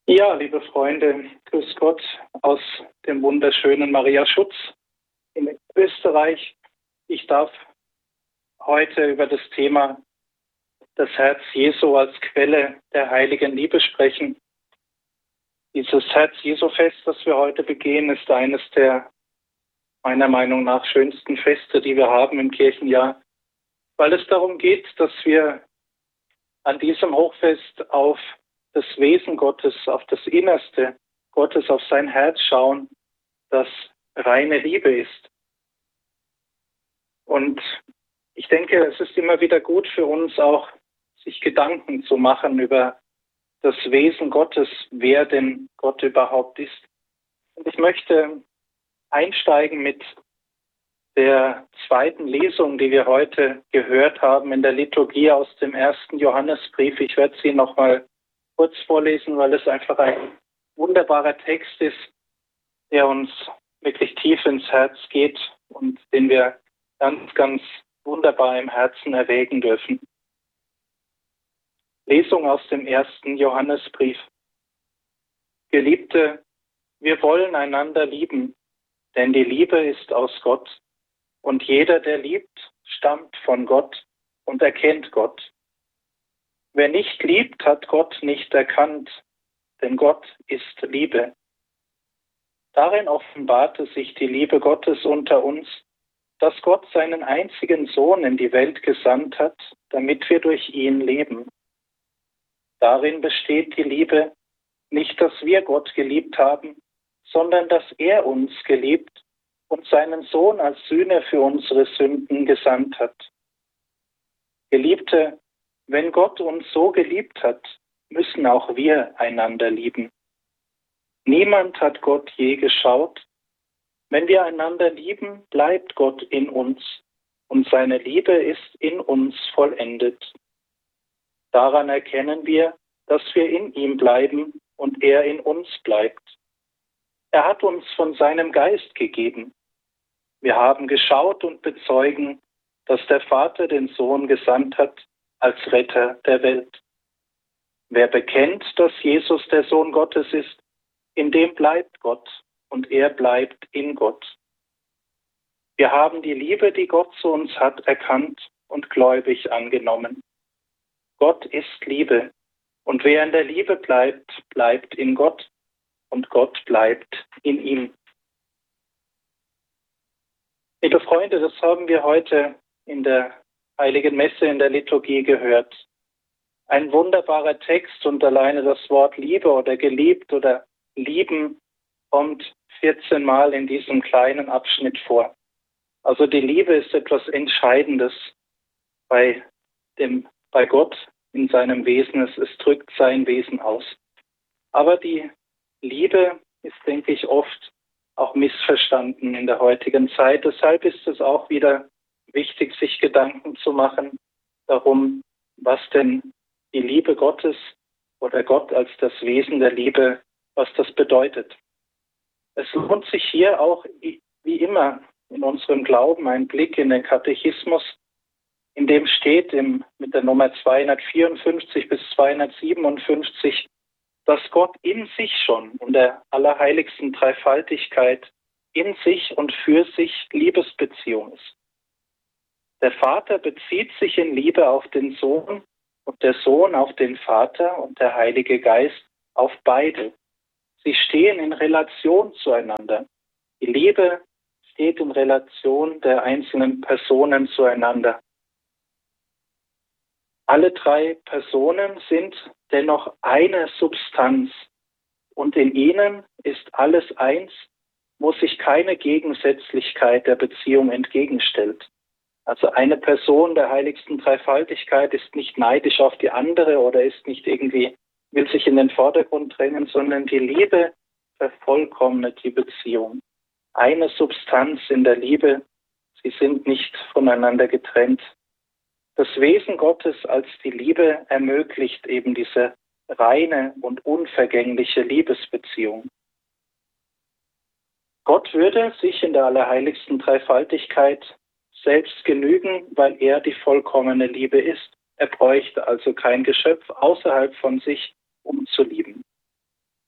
Ja, liebe Freunde, grüß Gott aus dem wunderschönen Mariaschutz in Österreich. Ich darf heute über das Thema das Herz Jesu als Quelle der heiligen Liebe sprechen. Dieses Herz-Jesu-Fest, das wir heute begehen, ist eines der meiner Meinung nach schönsten Feste, die wir haben im Kirchenjahr, weil es darum geht, dass wir an diesem Hochfest auf das Wesen Gottes, auf das Innerste Gottes, auf sein Herz schauen, das reine Liebe ist. Und ich denke, es ist immer wieder gut für uns auch, sich Gedanken zu machen über das Wesen Gottes, wer denn Gott überhaupt ist. Und ich möchte einsteigen mit der zweiten Lesung, die wir heute gehört haben in der Liturgie aus dem 1. Johannesbrief. Ich werde sie nochmal kurz vorlesen, weil es einfach ein wunderbarer Text ist, der uns wirklich tief ins Herz geht und den wir ganz, ganz wunderbar im Herzen erwägen dürfen. Lesung aus dem 1. Johannesbrief. Geliebte, wir wollen einander lieben, denn die Liebe ist aus Gott. Und jeder, der liebt, stammt von Gott und erkennt Gott. Wer nicht liebt, hat Gott nicht erkannt, denn Gott ist Liebe. Darin offenbarte sich die Liebe Gottes unter uns, dass Gott seinen einzigen Sohn in die Welt gesandt hat, damit wir durch ihn leben. Darin besteht die Liebe, nicht, dass wir Gott geliebt haben, sondern dass er uns geliebt und seinen Sohn als Sühne für unsere Sünden gesandt hat. Geliebte, wenn Gott uns so geliebt hat, müssen auch wir einander lieben. Niemand hat Gott je geschaut. Wenn wir einander lieben, bleibt Gott in uns und seine Liebe ist in uns vollendet. Daran erkennen wir, dass wir in ihm bleiben und er in uns bleibt. Er hat uns von seinem Geist gegeben. Wir haben geschaut und bezeugen, dass der Vater den Sohn gesandt hat als Retter der Welt. Wer bekennt, dass Jesus der Sohn Gottes ist, in dem bleibt Gott und er bleibt in Gott. Wir haben die Liebe, die Gott zu uns hat, erkannt und gläubig angenommen. Gott ist Liebe und wer in der Liebe bleibt, bleibt in Gott und Gott bleibt in ihm. Liebe Freunde, das haben wir heute in der Heiligen Messe in der Liturgie gehört. Ein wunderbarer Text und alleine das Wort Liebe oder geliebt oder lieben kommt 14 Mal in diesem kleinen Abschnitt vor. Also die Liebe ist etwas Entscheidendes bei Gott in seinem Wesen. Es drückt sein Wesen aus. Aber die Liebe ist, denke ich, oft auch missverstanden in der heutigen Zeit. Deshalb ist es auch wieder wichtig, sich Gedanken zu machen darum, was denn die Liebe Gottes oder Gott als das Wesen der Liebe, was das bedeutet. Es lohnt sich hier auch, wie immer in unserem Glauben, ein Blick in den Katechismus, in dem steht mit der Nummer 254 bis 257, dass Gott in sich schon, in der allerheiligsten Dreifaltigkeit, in sich und für sich Liebesbeziehung ist. Der Vater bezieht sich in Liebe auf den Sohn und der Sohn auf den Vater und der Heilige Geist auf beide. Sie stehen in Relation zueinander. Die Liebe steht in Relation der einzelnen Personen zueinander. Alle drei Personen sind dennoch eine Substanz und in ihnen ist alles eins, wo sich keine Gegensätzlichkeit der Beziehung entgegenstellt. Also eine Person der heiligsten Dreifaltigkeit ist nicht neidisch auf die andere oder ist nicht irgendwie, will sich in den Vordergrund drängen, sondern die Liebe vervollkommnet die Beziehung. Eine Substanz in der Liebe, sie sind nicht voneinander getrennt. Das Wesen Gottes als die Liebe ermöglicht eben diese reine und unvergängliche Liebesbeziehung. Gott würde sich in der allerheiligsten Dreifaltigkeit selbst genügen, weil er die vollkommene Liebe ist. Er bräuchte also kein Geschöpf außerhalb von sich, um zu lieben.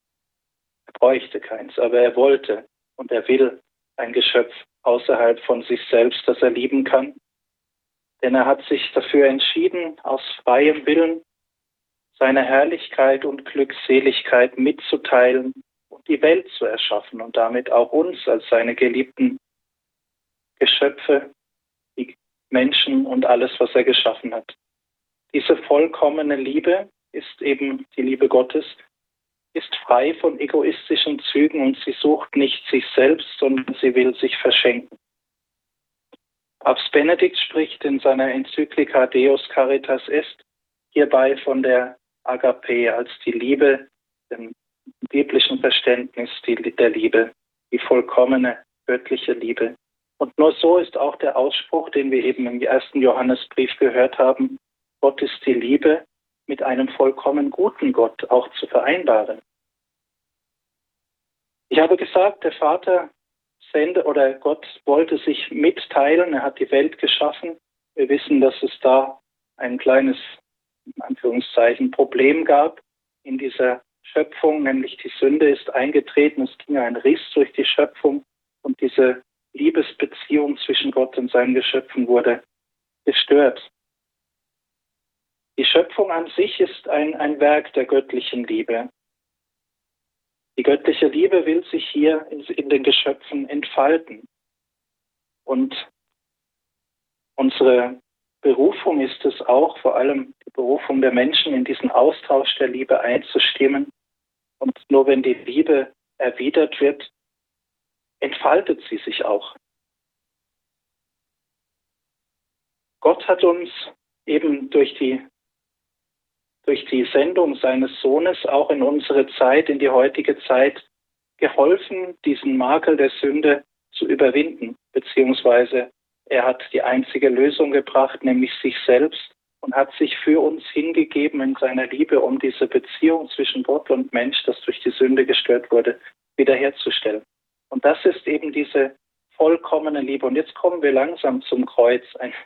bräuchte keins, aber er wollte und er will ein Geschöpf außerhalb von sich selbst, das er lieben kann. Denn er hat sich dafür entschieden, aus freiem Willen seine Herrlichkeit und Glückseligkeit mitzuteilen und die Welt zu erschaffen und damit auch uns als seine geliebten Geschöpfe, die Menschen und alles, was er geschaffen hat. Diese vollkommene Liebe ist eben die Liebe Gottes, ist frei von egoistischen Zügen und sie sucht nicht sich selbst, sondern sie will sich verschenken. Papst Benedikt spricht in seiner Enzyklika Deus Caritas Est hierbei von der Agape als die Liebe, im biblischen Verständnis der Liebe, die vollkommene göttliche Liebe. Und nur so ist auch der Ausspruch, den wir eben im 1. Johannesbrief gehört haben, Gott ist die Liebe, mit einem vollkommen guten Gott auch zu vereinbaren. Ich habe gesagt, der Vater Gott wollte sich mitteilen, er hat die Welt geschaffen. Wir wissen, dass es da ein kleines, in Anführungszeichen, Problem gab in dieser Schöpfung, nämlich die Sünde ist eingetreten, es ging ein Riss durch die Schöpfung und diese Liebesbeziehung zwischen Gott und seinen Geschöpfen wurde gestört. Die Schöpfung an sich ist ein Werk der göttlichen Liebe. Die göttliche Liebe will sich hier in den Geschöpfen entfalten. Und unsere Berufung ist es auch, vor allem die Berufung der Menschen, in diesen Austausch der Liebe einzustimmen. Und nur wenn die Liebe erwidert wird, entfaltet sie sich auch. Gott hat uns eben durch die Sendung seines Sohnes auch in unsere Zeit, in die heutige Zeit, geholfen, diesen Makel der Sünde zu überwinden, beziehungsweise er hat die einzige Lösung gebracht, nämlich sich selbst, und hat sich für uns hingegeben in seiner Liebe, um diese Beziehung zwischen Gott und Mensch, das durch die Sünde gestört wurde, wiederherzustellen. Und das ist eben diese vollkommene Liebe. Und jetzt kommen wir langsam zum Kreuz,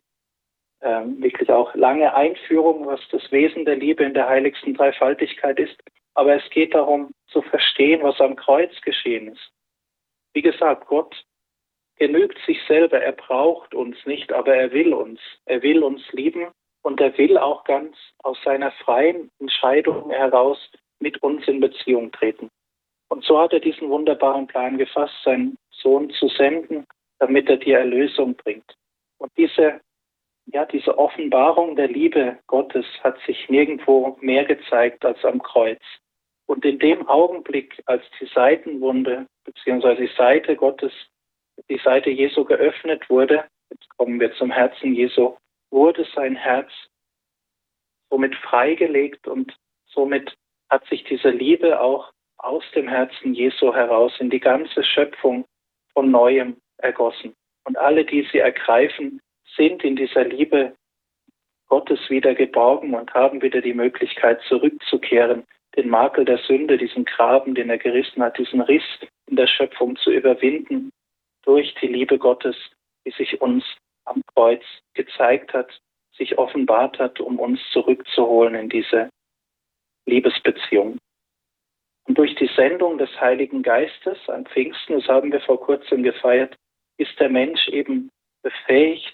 wirklich auch lange Einführung, was das Wesen der Liebe in der heiligsten Dreifaltigkeit ist. Aber es geht darum, zu verstehen, was am Kreuz geschehen ist. Wie gesagt, Gott genügt sich selber. Er braucht uns nicht, aber er will uns. Er will uns lieben und er will auch ganz aus seiner freien Entscheidung heraus mit uns in Beziehung treten. Und so hat er diesen wunderbaren Plan gefasst, seinen Sohn zu senden, damit er die Erlösung bringt. Und diese Offenbarung der Liebe Gottes hat sich nirgendwo mehr gezeigt als am Kreuz. Und in dem Augenblick, als die Seitenwunde bzw. die Seite Gottes, die Seite Jesu geöffnet wurde, jetzt kommen wir zum Herzen Jesu, wurde sein Herz somit freigelegt und somit hat sich diese Liebe auch aus dem Herzen Jesu heraus in die ganze Schöpfung von Neuem ergossen. Und alle, die sie ergreifen, sind in dieser Liebe Gottes wieder geborgen und haben wieder die Möglichkeit zurückzukehren, den Makel der Sünde, diesen Graben, den er gerissen hat, diesen Riss in der Schöpfung zu überwinden durch die Liebe Gottes, die sich uns am Kreuz gezeigt hat, sich offenbart hat, um uns zurückzuholen in diese Liebesbeziehung. Und durch die Sendung des Heiligen Geistes an Pfingsten, das haben wir vor kurzem gefeiert, ist der Mensch eben befähigt,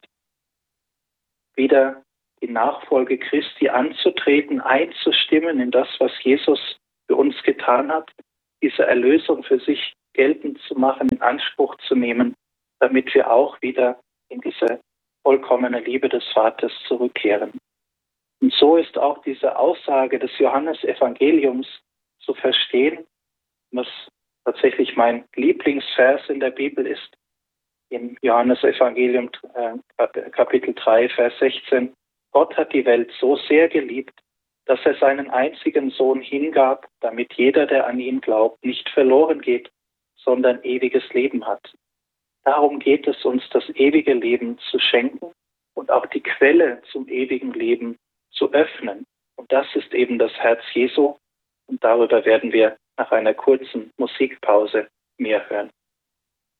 wieder die Nachfolge Christi anzutreten, einzustimmen in das, was Jesus für uns getan hat, diese Erlösung für sich geltend zu machen, in Anspruch zu nehmen, damit wir auch wieder in diese vollkommene Liebe des Vaters zurückkehren. Und so ist auch diese Aussage des Johannesevangeliums zu verstehen, was tatsächlich mein Lieblingsvers in der Bibel ist, im Johannesevangelium Kapitel 3, Vers 16. Gott hat die Welt so sehr geliebt, dass er seinen einzigen Sohn hingab, damit jeder, der an ihn glaubt, nicht verloren geht, sondern ewiges Leben hat. Darum geht es uns, das ewige Leben zu schenken und auch die Quelle zum ewigen Leben zu öffnen. Und das ist eben das Herz Jesu. Und darüber werden wir nach einer kurzen Musikpause mehr hören.